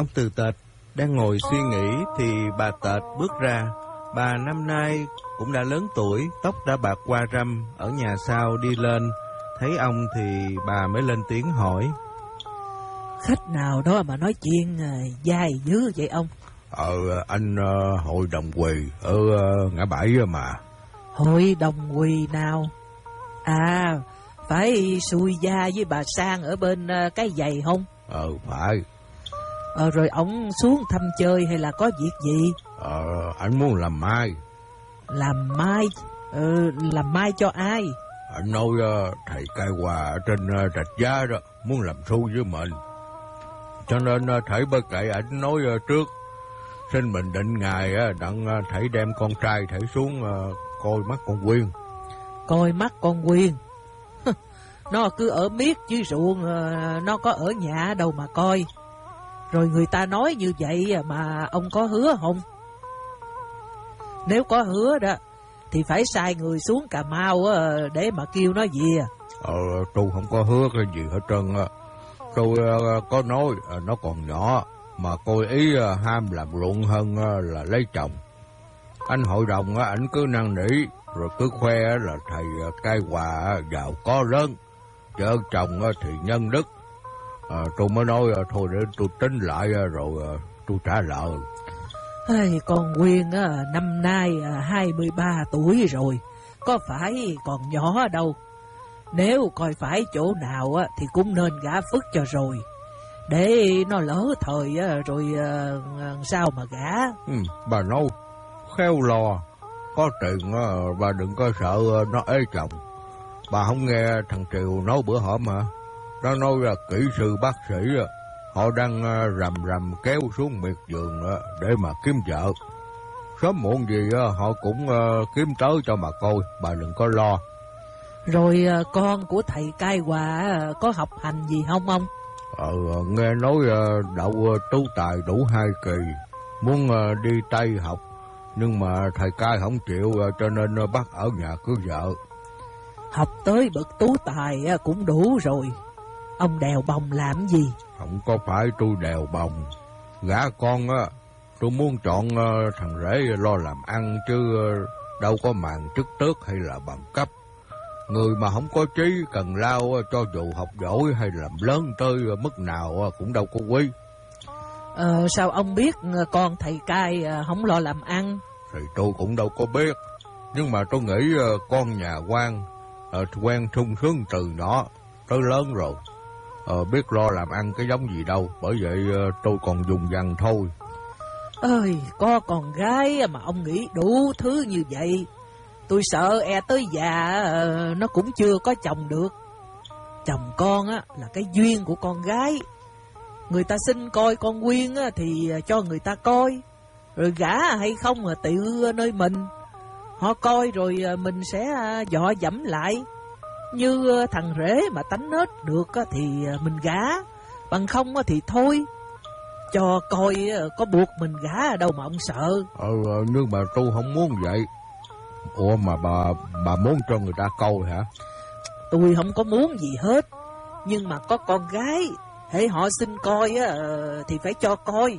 Ông Từ Tệt đang ngồi suy nghĩ thì bà Tệt bước ra. Bà năm nay cũng đã lớn tuổi, tóc đã bạc qua râm, ở nhà sau đi lên. Thấy ông thì bà mới lên tiếng hỏi: Khách nào đó mà nói chuyện dai dữ vậy ông? Anh hội đồng quỳ ở ngã bảy mà. Hội đồng quỳ nào? À, phải xui gia với bà Sang ở bên cái giày không? Phải. Rồi ổng xuống thăm chơi hay là có việc gì? Anh muốn làm mai. Làm mai? Làm mai cho ai? Anh nói thầy cai hòa ở trên Rạch Giá đó muốn làm xu với mình, cho nên thầy bơ cậy ảnh nói trước. Xin mình định ngày đặng thầy đem con trai thầy xuống coi mắt con Quyên. Coi mắt con Quyên? Nó cứ ở miết dưới ruộng, nó có ở nhà đâu mà coi. Rồi người ta nói như vậy mà ông có hứa không? Nếu có hứa đó thì phải sai người xuống Cà Mau để mà kêu nó về. Tôi không có hứa cái gì hết trơn. Tôi có nói nó còn nhỏ mà coi ý ham làm luận hơn là lấy chồng. Anh hội đồng ảnh cứ năn nỉ rồi cứ khoe là thầy cai hòa giàu có lớn, vợ chồng thì nhân đức. Tôi mới nói thôi để tôi tính lại rồi tôi trả lời. Con Quyên năm nay 23 tuổi rồi, có phải còn nhỏ đâu. Nếu coi phải chỗ nào thì cũng nên gả phức cho rồi, để nó lỡ thời rồi sao mà gả. Bà nói khéo lo, có tiền bà đừng có sợ nó ế chồng. Bà không nghe thằng Triều nói bữa hổm hả? Nó nói là kỹ sư bác sĩ họ đang rầm kéo xuống miệt vườn để mà kiếm vợ. Sớm muộn gì họ cũng kiếm tới cho mà coi, bà đừng có lo. Rồi con của thầy cai hòa có học hành gì không ông? Nghe nói đậu tú tài đủ 2 kỳ, muốn đi Tây học, nhưng mà thầy cai không chịu cho nên bắt ở nhà cưới vợ. Học tới bậc tú tài cũng đủ rồi, ông đèo bồng làm gì? Không có phải tôi đèo bồng, gả con tôi muốn chọn thằng rể lo làm ăn chứ đâu có màng chức tước hay là bằng cấp. Người mà không có trí cần lao cho dù học giỏi hay làm lớn tới mức nào cũng đâu có quý. Sao ông biết con thầy cai không lo làm ăn? Thì tôi cũng đâu có biết, nhưng mà tôi nghĩ con nhà quan quen sung sướng từ nhỏ tới lớn rồi, biết lo làm ăn cái giống gì đâu. Bởi vậy tôi còn dùng dằng thôi. Có con gái mà ông nghĩ đủ thứ như vậy, tôi sợ tới già nó cũng chưa có chồng được. Chồng con là cái duyên của con gái. Người ta xin coi con Quyên thì cho người ta coi, rồi gả hay không là tự nơi mình. Họ coi rồi mình sẽ dọ dẫm lại. Như thằng rể mà tánh nết được thì mình gả, bằng không thì thôi. Cho coi có buộc mình gả ở đâu mà ông sợ. Nhưng mà tôi không muốn vậy. Ủa mà bà muốn cho người ta coi hả? Tôi không có muốn gì hết, nhưng mà có con gái, hễ họ xin coi thì phải cho coi.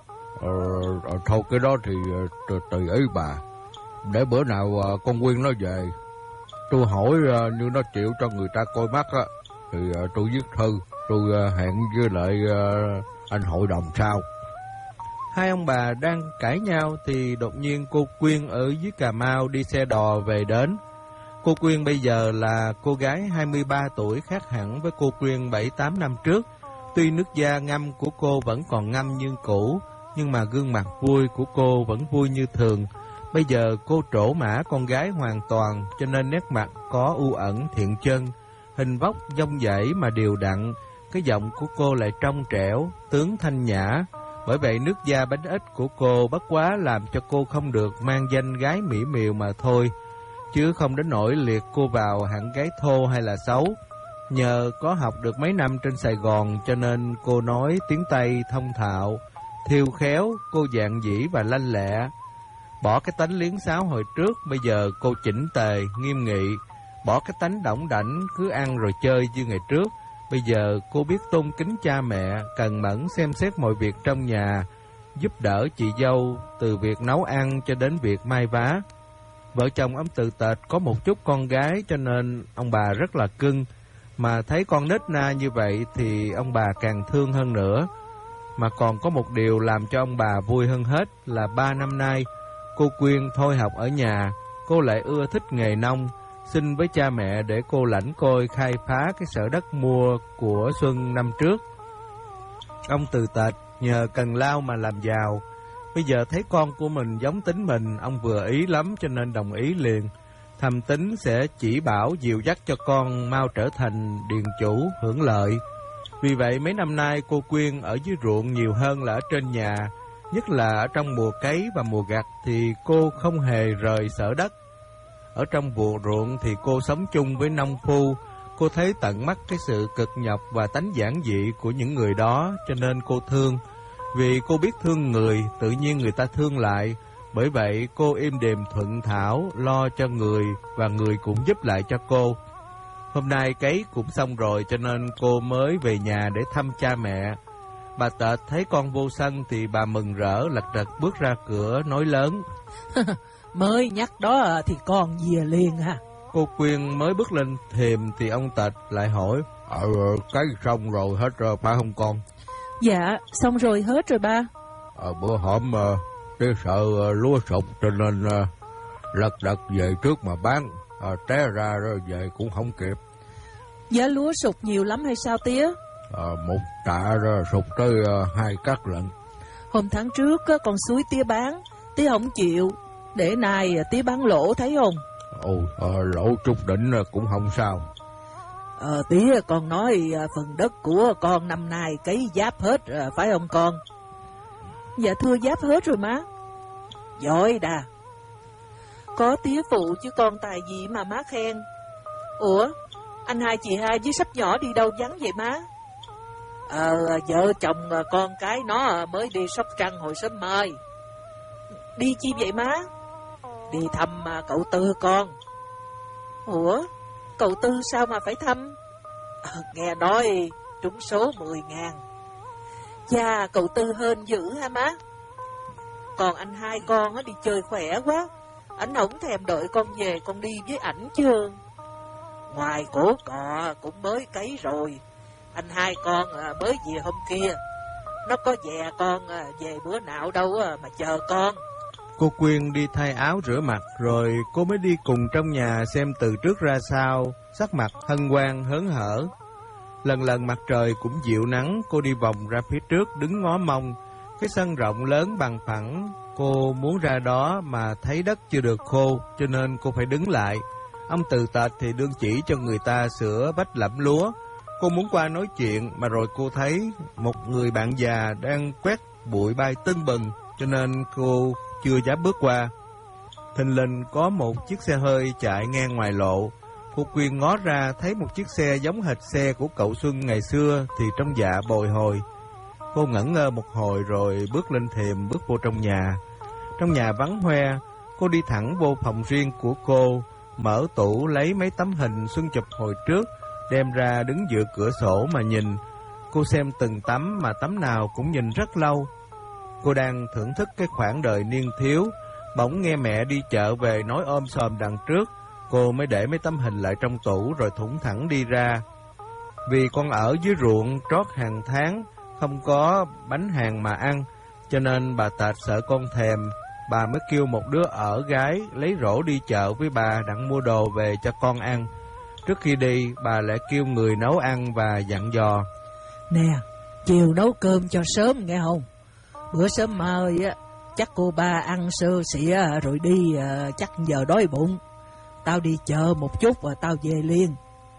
Thôi cái đó thì tùy ý bà. Để bữa nào con Quyên nó về, tôi hỏi như nó chịu cho người ta coi mắt thì tôi viết thư, tôi hẹn với lại anh hội đồng sau. Hai ông bà đang cãi nhau thì đột nhiên cô Quyên ở dưới Cà Mau đi xe đò về đến. Cô Quyên bây giờ là cô gái 23 tuổi, khác hẳn với cô Quyên 7-8 năm trước. Tuy nước da ngăm của cô vẫn còn ngăm như cũ, nhưng mà gương mặt vui của cô vẫn vui như thường. Bây giờ cô trổ mã con gái hoàn toàn, cho nên nét mặt có u ẩn thiện chân, hình vóc dong dãy mà đều đặn. Cái giọng của cô lại trong trẻo, tướng thanh nhã. Bởi vậy nước da bánh ít của cô bất quá làm cho cô không được mang danh gái mỹ miều mà thôi, chứ không đến nỗi liệt cô vào hạng gái thô hay là xấu. Nhờ có học được mấy năm trên Sài Gòn cho nên cô nói tiếng Tây thông thạo, thêu khéo, cô dạn dĩ và lanh lẹ. Bỏ cái tánh liếng xáo hồi trước, bây giờ cô chỉnh tề, nghiêm nghị. Bỏ cái tánh đỏng đảnh, cứ ăn rồi chơi như ngày trước. Bây giờ cô biết tôn kính cha mẹ, cần mẫn xem xét mọi việc trong nhà, giúp đỡ chị dâu từ việc nấu ăn cho đến việc may vá. Vợ chồng ông Từ Tệt có một chút con gái cho nên ông bà rất là cưng, mà thấy con nít na như vậy thì ông bà càng thương hơn nữa. Mà còn có một điều làm cho ông bà vui hơn hết là 3 năm nay cô Quyên thôi học ở nhà, cô lại ưa thích nghề nông, xin với cha mẹ để cô lãnh côi khai phá cái sở đất mua của Xuân năm trước. Ông Từ Tệt nhờ cần lao mà làm giàu. Bây giờ thấy con của mình giống tính mình, ông vừa ý lắm cho nên đồng ý liền. Thầm tính sẽ chỉ bảo dìu dắt cho con mau trở thành điền chủ hưởng lợi. Vì vậy mấy năm nay cô Quyên ở dưới ruộng nhiều hơn là ở trên nhà. Nhất là ở trong mùa cấy và mùa gặt thì cô không hề rời sở đất. Ở trong vụ ruộng thì cô sống chung với nông phu. Cô thấy tận mắt cái sự cực nhọc và tánh giản dị của những người đó cho nên cô thương. Vì cô biết thương người, tự nhiên người ta thương lại. Bởi vậy cô im đềm thuận thảo, lo cho người và người cũng giúp lại cho cô. Hôm nay cấy cũng xong rồi cho nên cô mới về nhà để thăm cha mẹ. Bà Tệt thấy con vô sân thì bà mừng rỡ lật đật bước ra cửa nói lớn. Mới nhắc đó thì con về liền ha. Cô Quyên mới bước lên thềm thì ông Tệt lại hỏi. Cấy xong rồi hết rồi phải không con? Dạ, xong rồi hết rồi ba. Bữa hổm cái sợ lúa sụt cho nên lật đật về trước mà bán, té ra rồi về cũng không kịp. Giá lúa sụt nhiều lắm hay sao tía? Một tạ sụt tới 2 cắt lận. Hôm tháng trước con suối tía bán, tía không chịu, để nay tía bán lỗ thấy không? Lỗ chút đỉnh cũng không sao. Tía con nói phần đất của con năm nay cấy giáp hết phải không con? Dạ thưa giáp hết rồi má. Giỏi đà. Có tía phụ chứ con tài gì mà má khen. Ủa, anh hai chị hai với sắp nhỏ đi đâu vắng vậy má? Vợ chồng con cái nó mới đi Sóc Trăng hồi sớm mai. Đi chi vậy má? Đi thăm cậu Tư con. Ủa, cậu Tư sao mà phải thăm? Nghe nói trúng số 10.000. Chà, cậu Tư hên dữ ha má. Còn anh hai con đi chơi khỏe quá, ảnh không thèm đợi con về con đi với ảnh chưa. Ngoài cổ cọ cũng mới cấy rồi. Anh hai con mới về hôm kia. Nó có dè con về bữa nào đâu mà chờ con. Cô Quyên đi thay áo rửa mặt rồi cô mới đi cùng trong nhà xem từ trước ra sau, sắc mặt hân hoan hớn hở. Lần lần mặt trời cũng dịu nắng, cô đi vòng ra phía trước đứng ngó mông. Cái sân rộng lớn bằng phẳng, cô muốn ra đó mà thấy đất chưa được khô cho nên cô phải đứng lại. Ông Từ Tệt thì đương chỉ cho người ta sửa bách lẫm lúa. Cô muốn qua nói chuyện mà rồi cô thấy một người bạn già đang quét bụi bay tưng bừng cho nên cô chưa dám bước qua. Thình lình có một chiếc xe hơi chạy ngang ngoài lộ. Cô Quyên ngó ra thấy một chiếc xe giống hệt xe của cậu Xuân ngày xưa thì trong dạ bồi hồi. Cô ngẩn ngơ một hồi rồi bước lên thềm bước vô trong nhà. Trong nhà vắng hoe, cô đi thẳng vô phòng riêng của cô, mở tủ lấy mấy tấm hình Xuân chụp hồi trước, đem ra đứng giữa cửa sổ mà nhìn. Cô xem từng tấm mà tấm nào cũng nhìn rất lâu. Cô đang thưởng thức cái khoảng đời niên thiếu, bỗng nghe mẹ đi chợ về nói ôm sòm đằng trước. Cô mới để mấy tấm hình lại trong tủ rồi thủng thẳng đi ra. Vì con ở dưới ruộng trót hàng tháng, không có bánh hàng mà ăn, cho nên bà Tệt sợ con thèm. Bà mới kêu một đứa ở gái lấy rổ đi chợ với bà đặng mua đồ về cho con ăn. Trước khi đi, bà lại kêu người nấu ăn và dặn dò. Nè, chiều nấu cơm cho sớm nghe không? Bữa sớm mai chắc cô ba ăn sơ xịa rồi đi, chắc giờ đói bụng. Tao đi chợ một chút và tao về liền.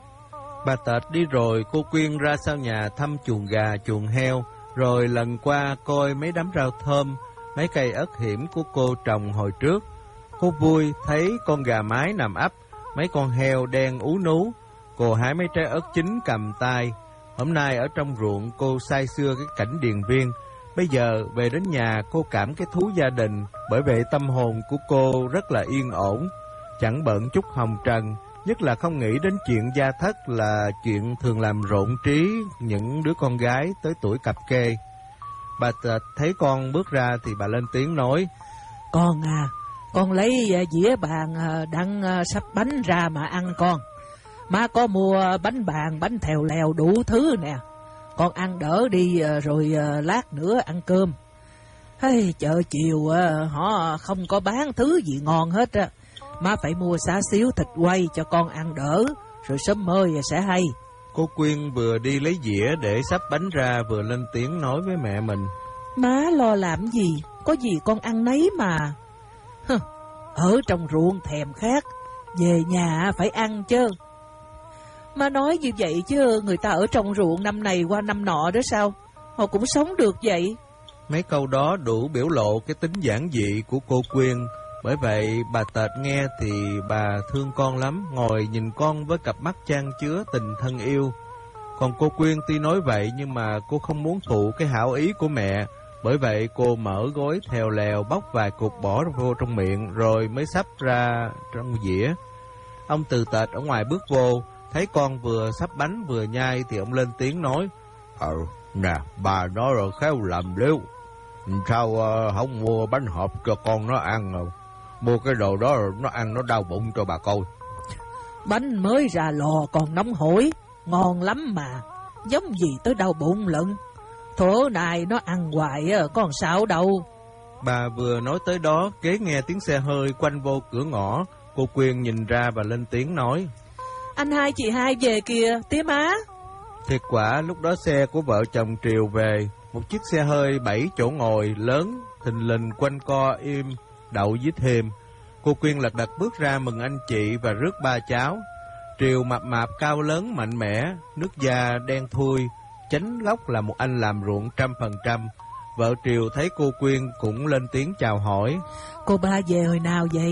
Bà Tệt đi rồi, cô Quyên ra sau nhà thăm chuồng gà, chuồng heo, rồi lần qua coi mấy đám rau thơm, mấy cây ớt hiểm của cô trồng hồi trước. Cô vui thấy con gà mái nằm ấp, mấy con heo đen ú nú. Cô hái mấy trái ớt chín cầm tay. Hôm nay ở trong ruộng cô say sưa cái cảnh điền viên. Bây giờ về đến nhà cô cảm cái thú gia đình, bởi vậy tâm hồn của cô rất là yên ổn, chẳng bận chút hồng trần, nhất là không nghĩ đến chuyện gia thất là chuyện thường làm rộn trí những đứa con gái tới tuổi cập kê. Bà Tệt thấy con bước ra thì bà lên tiếng nói: Con à, con lấy dĩa bàn đặng sắp bánh ra mà ăn con. Má có mua bánh bàn, bánh thèo lèo đủ thứ nè. Con ăn đỡ đi rồi lát nữa ăn cơm. Hey, chợ chiều họ không có bán thứ gì ngon hết á. Má phải mua xá xíu thịt quay cho con ăn đỡ, rồi sớm mơi sẽ hay. Cô Quyên vừa đi lấy dĩa để sắp bánh ra vừa lên tiếng nói với mẹ mình: Má lo làm gì, có gì con ăn nấy mà. Ở trong ruộng thèm khát, về nhà phải ăn chứ. Má nói như vậy chứ người ta ở trong ruộng năm này qua năm nọ đó sao? Họ cũng sống được vậy. Mấy câu đó đủ biểu lộ cái tính giản dị của cô Quyên. Bởi vậy bà Tệt nghe thì bà thương con lắm, ngồi nhìn con với cặp mắt chan chứa tình thân yêu. Còn cô Quyên tuy nói vậy nhưng mà cô không muốn phụ cái hảo ý của mẹ. Bởi vậy cô mở gói thèo lèo, bóc vài cục bỏ vô trong miệng rồi mới xấp ra trong dĩa. Ông Từ Tệt ở ngoài bước vô, thấy con vừa xấp bánh vừa nhai thì ông lên tiếng nói: Nè, bà nói rồi khéo làm liếu. Sao không mua bánh hộp cho con nó ăn rồi? Mua cái đồ đó rồi nó ăn nó đau bụng cho bà coi. Bánh mới ra lò còn nóng hổi, ngon lắm mà, giống gì tới đau bụng lận. Thổ này nó ăn hoài còn sao đâu. Bà vừa nói tới đó, kế nghe tiếng xe hơi quanh vô cửa ngõ. Cô Quyên nhìn ra và lên tiếng nói: Anh hai chị hai về kìa, tía má. Thiệt quả lúc đó xe của vợ chồng Triều về. Một chiếc xe hơi 7 chỗ ngồi lớn thình lình quanh co im đậu dưới thềm. Cô Quyên lật đật bước ra mừng anh chị và rước ba cháu. Triều mập mạp cao lớn mạnh mẽ, nước da đen thui, chánh gốc là một anh làm ruộng 100%. Vợ Triều thấy cô Quyên cũng lên tiếng chào hỏi: Cô ba về hồi nào vậy?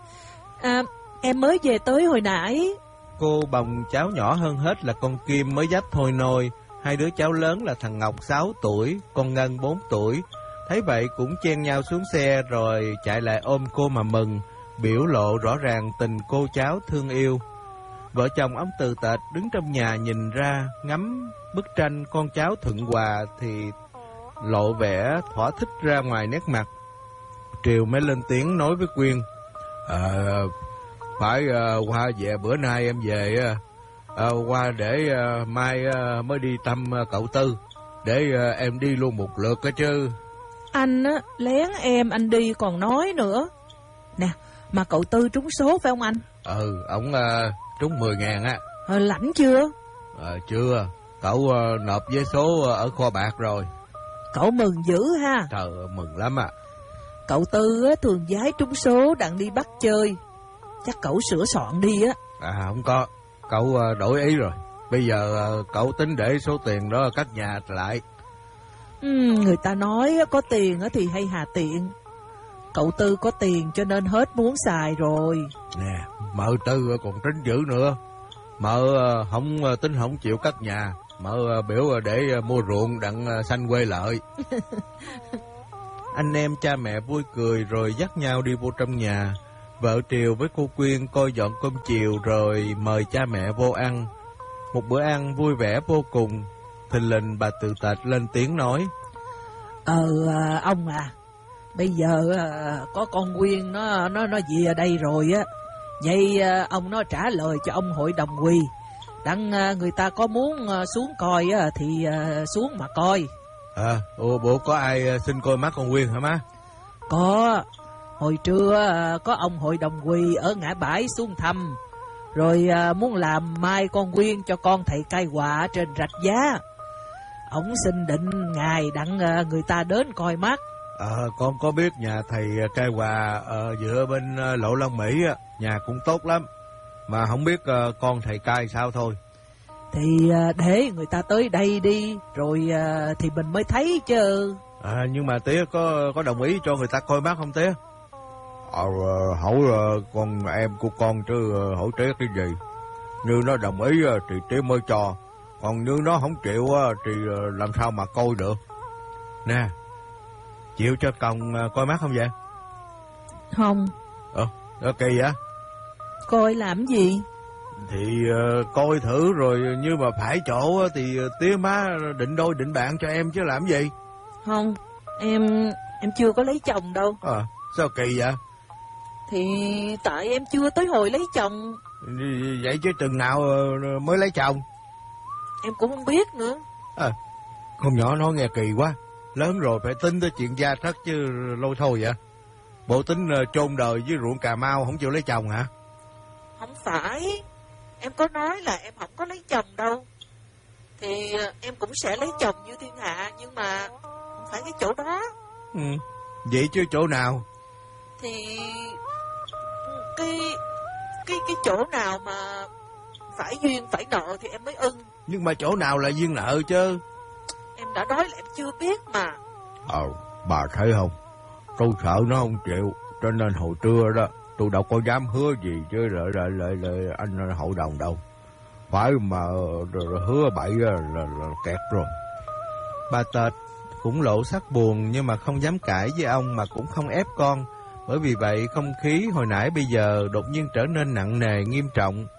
Em mới về tới hồi nãy. Cô bồng cháu nhỏ hơn hết là con Kim mới dắt thôi nôi. Hai đứa cháu lớn là thằng Ngọc 6 tuổi, con Ngân 4 tuổi. Thấy vậy cũng chen nhau xuống xe rồi chạy lại ôm cô mà mừng, biểu lộ rõ ràng tình cô cháu thương yêu. Vợ chồng ông Từ Tệt đứng trong nhà nhìn ra, ngắm bức tranh con cháu thuận hòa thì lộ vẻ thỏa thích ra ngoài nét mặt. Triều mới lên tiếng nói với Quyên: Phải qua về bữa nay em về, qua để mai mới đi thăm cậu Tư, để em đi luôn một lượt đó chứ. Anh lén em anh đi còn nói nữa. Nè, mà cậu Tư trúng số phải không anh? Ổng trúng 10.000 á. Lãnh chưa? Chưa, cậu nộp vé số ở kho bạc rồi. Cậu mừng dữ ha. Trời, mừng lắm ạ. Cậu Tư thường giái trúng số đặng đi bắt chơi. Chắc cậu sửa soạn đi á. Không có, cậu đổi ý rồi. Bây giờ cậu tính để số tiền đó cất nhà lại. Người ta nói có tiền thì hay hà tiện. Cậu Tư có tiền cho nên hết muốn xài rồi. Nè, mợ Tư còn tính dữ nữa. Mợ không chịu cất nhà. Mợ biểu để mua ruộng đặng sanh quê lợi. Anh em cha mẹ vui cười rồi dắt nhau đi vô trong nhà. Vợ Triều với cô Quyên coi dọn cơm chiều rồi mời cha mẹ vô ăn. Một bữa ăn vui vẻ vô cùng. Thình lình bà Từ Tệt lên tiếng nói: Ông à, bây giờ có con Quyên nó về ở đây rồi á. Vậy ông nó trả lời cho ông hội đồng quỳ. Đặng người ta có muốn xuống coi thì xuống mà coi. Bộ có ai xin coi mắt con Quyên hả má? Có. Hồi trưa có ông hội đồng quỳ ở ngã bãi xuống thăm. Rồi muốn làm mai con Quyên cho con thầy cai quạ trên rạch giá. Ông xin định ngày đặng người ta đến coi mắt. Con có biết nhà thầy cai quạ giữa bên Lộ Long Mỹ á, nhà cũng tốt lắm. Mà không biết con thầy cai sao thôi. Thì để người ta tới đây đi, rồi thì mình mới thấy chứ. Nhưng mà tía có đồng ý cho người ta coi mắt không tía? Hỏi con em của con chứ hỏi tía cái gì. Như nó đồng ý thì tía mới cho. Còn như nó không chịu thì làm sao mà coi được. Nè, chịu cho con coi mắt không vậy? Không. Đó kỳ vậy? Coi làm gì? Thì coi thử rồi, như mà phải chỗ thì tía má định đôi định bạn cho em chứ làm gì. Không, em chưa có lấy chồng đâu. Sao kỳ vậy? Thì tại em chưa tới hồi lấy chồng. Vậy chứ chừng nào mới lấy chồng? Em cũng không biết nữa. Con nhỏ nói nghe kỳ quá. Lớn rồi phải tính tới chuyện gia thất chứ lôi thôi vậy. Bộ tính chôn đời với ruộng Cà Mau không chịu lấy chồng hả? Không phải, em có nói là em không có lấy chồng đâu. Thì em cũng sẽ lấy chồng như thiên hạ, nhưng mà không phải cái chỗ đó. Vậy chứ chỗ nào? Thì cái chỗ nào mà phải duyên phải nợ thì em mới ưng. Nhưng mà chỗ nào là duyên nợ chứ? Em đã nói là em chưa biết mà. Bà thấy không? Tôi sợ nó không chịu, cho nên hồi trưa đó tôi đâu có dám hứa gì chứ lại anh hội đồng đâu. Phải mà hứa bậy là kẹt rồi. Bà Tệt cũng lộ sắc buồn nhưng mà không dám cãi với ông mà cũng không ép con. Bởi vì vậy không khí hồi nãy bây giờ đột nhiên trở nên nặng nề nghiêm trọng.